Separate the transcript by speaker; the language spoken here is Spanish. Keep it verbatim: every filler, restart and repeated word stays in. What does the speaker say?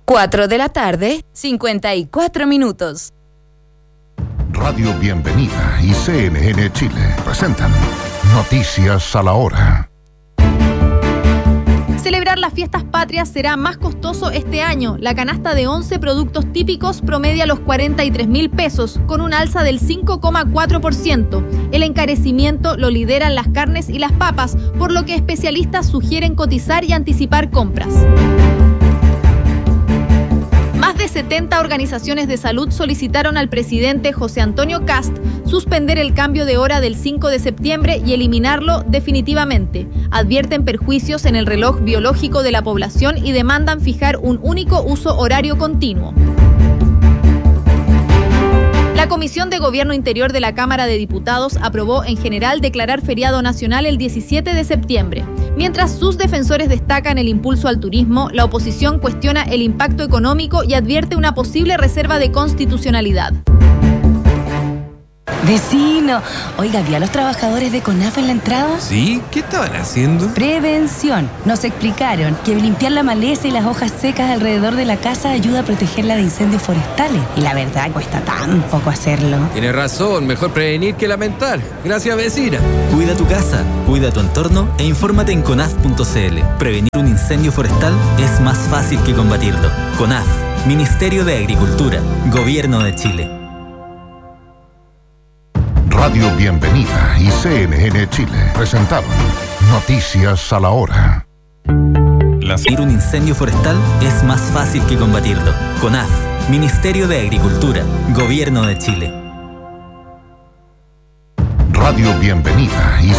Speaker 1: cuatro de la tarde, cincuenta y cuatro minutos.
Speaker 2: Radio Bienvenida y C N N Chile presentan Noticias a la Hora.
Speaker 3: Celebrar las fiestas patrias será más costoso este año. La canasta de once productos típicos promedia los cuarenta y tres mil pesos, con un alza del cinco coma cuatro por ciento. El encarecimiento lo lideran las carnes y las papas, por lo que especialistas sugieren cotizar y anticipar compras. Más de setenta organizaciones de salud solicitaron al presidente José Antonio Kast suspender el cambio de hora del cinco de septiembre y eliminarlo definitivamente. Advierten perjuicios en el reloj biológico de la población y demandan fijar un único uso horario continuo. La Comisión de Gobierno Interior de la Cámara de Diputados aprobó en general declarar feriado nacional el diecisiete de septiembre. Mientras sus defensores destacan el impulso al turismo, la oposición cuestiona el impacto económico y advierte una posible reserva de constitucionalidad.
Speaker 4: Vecino, oiga, ¿vio a los trabajadores de CONAF en la entrada?
Speaker 5: Sí, ¿qué estaban haciendo?
Speaker 4: Prevención. Nos explicaron que limpiar la maleza y las hojas secas alrededor de la casa ayuda a protegerla de incendios forestales. Y la verdad, cuesta tan poco hacerlo.
Speaker 5: Tienes razón, mejor prevenir que lamentar. Gracias, vecina.
Speaker 6: Cuida tu casa, cuida tu entorno e infórmate en conaf punto c l. Prevenir un incendio forestal es más fácil que combatirlo. CONAF, Ministerio de Agricultura, Gobierno de Chile.
Speaker 2: Radio Bienvenida y C N N Chile presentaron Noticias a la Hora.
Speaker 6: Prevenir un incendio forestal es más fácil que combatirlo. CONAF, Ministerio de Agricultura, Gobierno de Chile.
Speaker 2: Radio Bienvenida y